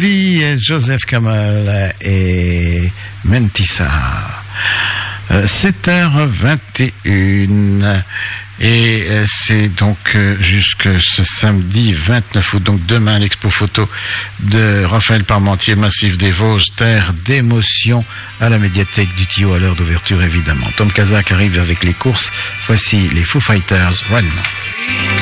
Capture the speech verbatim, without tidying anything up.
Envie, Joseph Kamal et Mentissa. sept heures vingt et une. Et c'est donc jusque ce samedi vingt-neuf août, donc demain, l'expo photo de Raphaël Parmentier, Massif des Vosges, terre d'émotion, à la médiathèque du Tillot, à l'heure d'ouverture évidemment. Tom Kazak arrive avec les courses. Voici les Foo Fighters, Run.